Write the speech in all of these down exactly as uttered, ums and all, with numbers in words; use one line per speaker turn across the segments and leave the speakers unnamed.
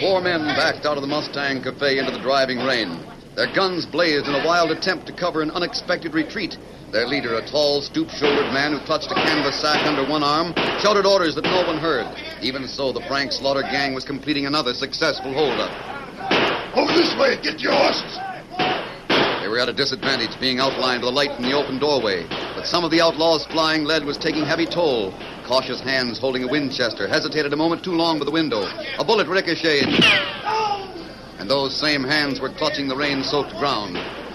Four men backed out of the Mustang Cafe into the driving rain. Their guns blazed in a wild attempt to cover an unexpected retreat. Their leader, a tall, stoop-shouldered man who clutched a canvas sack under one arm, shouted orders that no one heard. Even so, the Frank Slaughter gang was completing another successful holdup.
Over this way. Get your horses.
They were at a disadvantage, being outlined by the light from the open doorway. But some of the outlaws' flying lead was taking heavy toll. Cautious hands holding a Winchester hesitated a moment too long by the window. A bullet ricocheted. And those same hands were clutching the rain-soaked ground.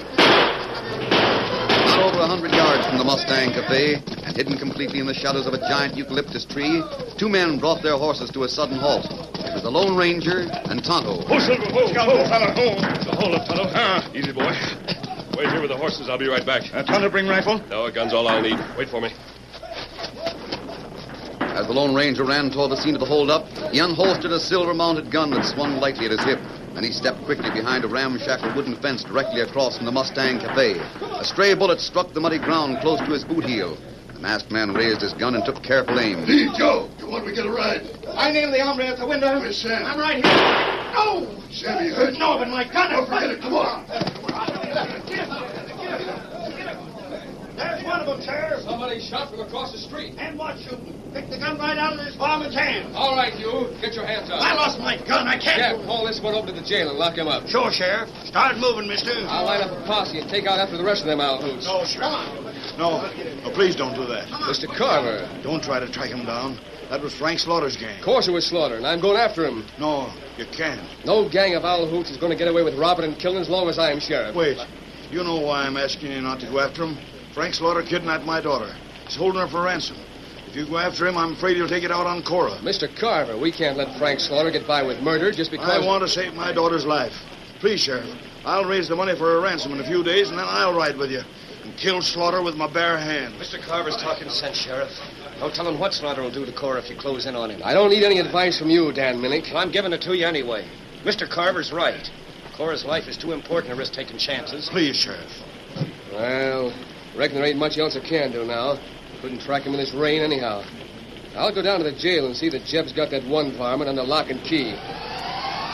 Not over a hundred yards from the Mustang Cafe, and hidden completely in the shadows of a giant eucalyptus tree, two men brought their horses to a sudden halt. It was the Lone Ranger and Tonto.
Oh, Silver, oh, oh, fella, oh. So hold up, Tonto. Ah, easy, boy. Wait here with the horses. I'll be right back.
Uh, Tonto, bring rifle?
No, a gun's all I'll need. Wait for me.
As the Lone Ranger ran toward the scene of the holdup, he unholstered a silver-mounted gun that swung lightly at his hip. Then he stepped quickly behind a ramshackle wooden fence directly across from the Mustang Cafe. A stray bullet struck the muddy ground close to his boot heel. The masked man raised his gun and took careful aim.
Lee, Joe, you want to get a ride?
I nailed the hombre at the window.
Where's Sam?
I'm right here. No!
Sam, you hurt?
No, but my gun...
Don't forget it. Come on.
There's one of them, Sheriff.
Somebody shot from across the street.
And what shooting? Picked the gun right out of his fireman's hand.
All right, you. Get your hands up.
I lost my gun. I can't...
Jeff, haul this one over to the jail and lock him up.
Sure, Sheriff. Start moving, mister.
I'll line up a posse and take out after the rest of them Alhoots.
No, sir. Come on.
No. No, please don't do that.
Mister Carver.
Don't try to track him down. That was Frank Slaughter's gang.
Of course it was Slaughter, and I'm going after him.
No, you can't.
No gang of Alhoots is going to get away with robbing and killing as long as I am sheriff.
Wait. You know why I'm asking you not to go after him? Frank Slaughter kidnapped my daughter. He's holding her for ransom. If you go after him, I'm afraid he'll take it out on Cora.
Mister Carver, we can't let Frank Slaughter get by with murder just because...
I want to save my daughter's life. Please, Sheriff. I'll raise the money for her ransom in a few days, and then I'll ride with you and kill Slaughter with my bare hands.
Mister Carver's talking sense, Sheriff. Don't tell him what Slaughter will do to Cora if you close in on him.
I don't need any advice from you, Dan Minnick.
Well, I'm giving it to you anyway. Mister Carver's right. Cora's life is too important to risk taking chances.
Please, Sheriff.
Well, reckon there ain't much else I can do now. Couldn't track him in this rain anyhow. I'll go down to the jail and see that Jeb's got that one varmint under lock and key.